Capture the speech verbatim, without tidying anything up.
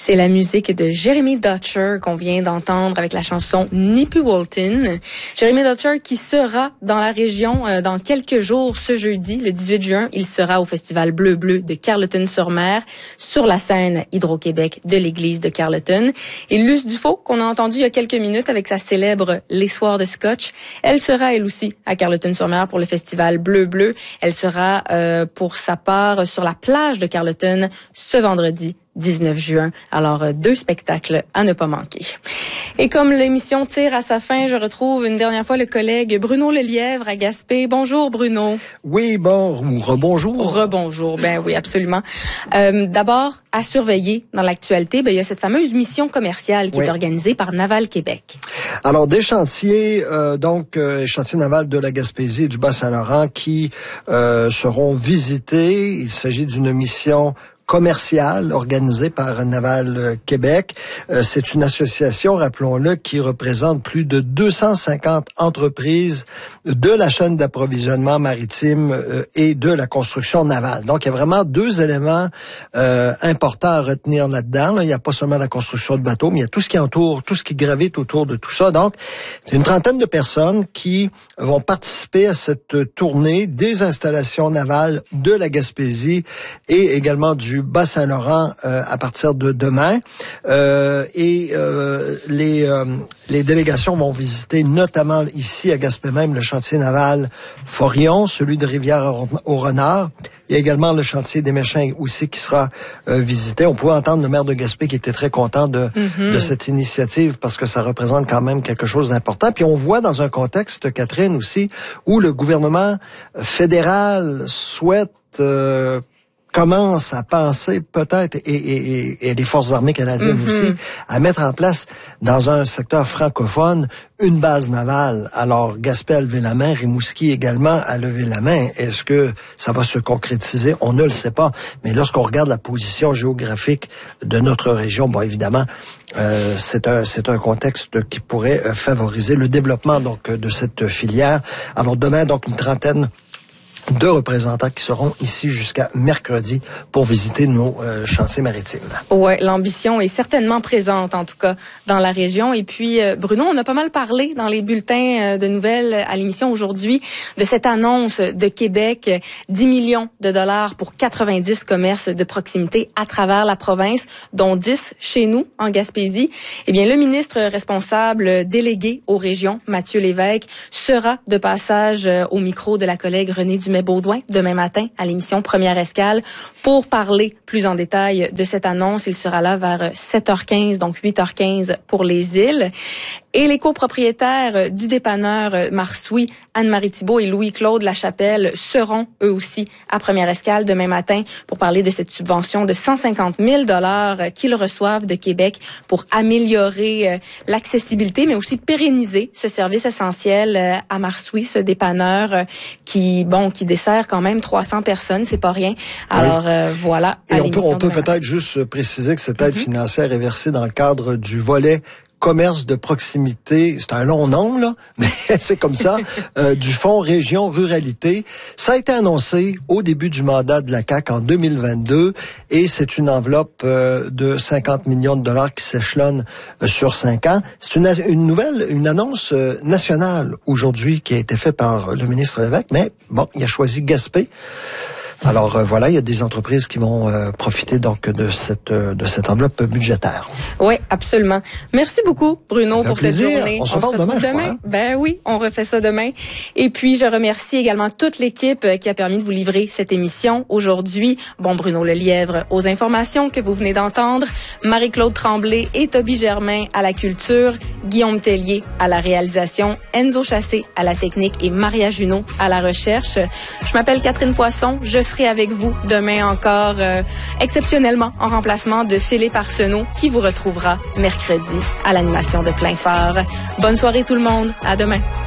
C'est la musique de Jeremy Dutcher qu'on vient d'entendre avec la chanson Nippy Walton. Jeremy Dutcher qui sera dans la région euh, dans quelques jours ce jeudi, le dix-huit juin. Il sera au Festival Bleu Bleu de Carleton-sur-Mer sur la scène Hydro-Québec de l'église de Carleton. Et Luce Dufault, qu'on a entendu il y a quelques minutes avec sa célèbre Les Soirs de Scotch, elle sera elle aussi à Carleton-sur-Mer pour le Festival Bleu Bleu. Elle sera euh, pour sa part sur la plage de Carleton ce vendredi dix-neuf juin. Alors, deux spectacles à ne pas manquer. Et comme l'émission tire à sa fin, je retrouve une dernière fois le collègue Bruno Lelièvre à Gaspé. Bonjour, Bruno. Oui, bon, ou rebonjour. Rebonjour, ben oui, absolument. Euh, d'abord, à surveiller dans l'actualité, ben, il y a cette fameuse mission commerciale qui oui. est organisée par Naval Québec. Alors, des chantiers, euh, donc, euh, chantiers navals de la Gaspésie et du Bas-Saint-Laurent qui euh, seront visités. Il s'agit d'une mission commerciale organisée par Naval Québec. Euh, c'est une association, rappelons-le, qui représente plus de deux cent cinquante entreprises de la chaîne d'approvisionnement maritime euh, et de la construction navale. Donc, il y a vraiment deux éléments euh, importants à retenir là-dedans. Là, il n'y a pas seulement la construction de bateaux, mais il y a tout ce qui entoure, tout ce qui gravite autour de tout ça. Donc, c'est une trentaine de personnes qui vont participer à cette tournée des installations navales de la Gaspésie et également du Bas-Saint-Laurent euh, à partir de demain. Euh, et euh, les, euh, les délégations vont visiter notamment ici à Gaspé même le chantier naval Forion, celui de Rivière-au-Renard. Il y a également le chantier des Méchins aussi qui sera euh, visité. On pouvait entendre le maire de Gaspé qui était très content de, mm-hmm. de cette initiative parce que ça représente quand même quelque chose d'important. Puis on voit dans un contexte, Catherine, aussi, où le gouvernement fédéral souhaite euh, commence à penser peut-être, et, et, et, et les forces armées canadiennes mm-hmm. aussi, à mettre en place dans un secteur francophone une base navale. Alors, Gaspé a levé la main, Rimouski également a levé la main. Est-ce que ça va se concrétiser? On ne le sait pas. Mais lorsqu'on regarde la position géographique de notre région, bon, évidemment, euh, c'est un, c'est un contexte qui pourrait euh, favoriser le développement donc de cette filière. Alors, demain, donc, une trentaine de représentants qui seront ici jusqu'à mercredi pour visiter nos euh, chantiers maritimes. Ouais, l'ambition est certainement présente, en tout cas, dans la région. Et puis, euh, Bruno, on a pas mal parlé dans les bulletins euh, de nouvelles à l'émission aujourd'hui de cette annonce de Québec, euh, dix millions de dollars pour quatre-vingt-dix commerces de proximité à travers la province, dont dix chez nous, en Gaspésie. Eh bien, le ministre responsable délégué aux régions, Mathieu Lévesque, sera de passage euh, au micro de la collègue Renée Dumais Baudouin demain matin à l'émission Première Escale pour parler plus en détail de cette annonce. Il sera là vers sept heures quinze, donc huit heures quinze pour les îles. Et les copropriétaires du dépanneur Marsoui, Anne-Marie Thibault et Louis-Claude Lachapelle seront eux aussi à Première Escale demain matin pour parler de cette subvention de cent cinquante mille dollars qu'ils reçoivent de Québec pour améliorer l'accessibilité, mais aussi pérenniser ce service essentiel à Marsoui, ce dépanneur qui, bon, qui dessert quand même trois cents personnes, c'est pas rien. Alors, oui. euh, voilà. Et on peut, on peut peut-être juste préciser que cette aide mm-hmm. financière est versée dans le cadre du volet commerce de proximité, c'est un long nom, là, mais c'est comme ça, euh, du Fonds Région Ruralité. Ça a été annoncé au début du mandat de la C A Q en deux mille vingt-deux et c'est une enveloppe euh, de cinquante millions de dollars qui s'échelonne euh, sur cinq ans. C'est une, une nouvelle, une annonce euh, nationale aujourd'hui qui a été faite par le ministre Lévesque, mais bon, il a choisi Gaspé. Alors euh, voilà, il y a des entreprises qui vont euh, profiter donc de cette euh, de cette enveloppe budgétaire. Oui, absolument. Merci beaucoup Bruno pour plaisir. cette journée. On se reparle demain, demain. Je crois, hein? Ben oui, on refait ça demain. Et puis je remercie également toute l'équipe qui a permis de vous livrer cette émission aujourd'hui. Bon, Bruno Lelièvre aux informations que vous venez d'entendre, Marie-Claude Tremblay et Toby Germain à la culture, Guillaume Tellier à la réalisation, Enzo Chassé à la technique et Maria Junot à la recherche. Je m'appelle Catherine Poisson, je serai avec vous demain encore, euh, exceptionnellement en remplacement de Philippe Arsenault qui vous retrouvera mercredi à l'animation de Plein Phare. Bonne soirée tout le monde, à demain.